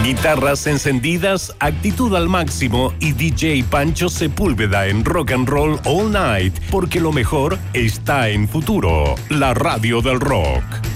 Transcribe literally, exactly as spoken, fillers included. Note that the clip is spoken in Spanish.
Guitarras encendidas, actitud al máximo y D J Pancho Sepúlveda en Rock and Roll All Night, porque lo mejor está en Futuro, la radio del rock.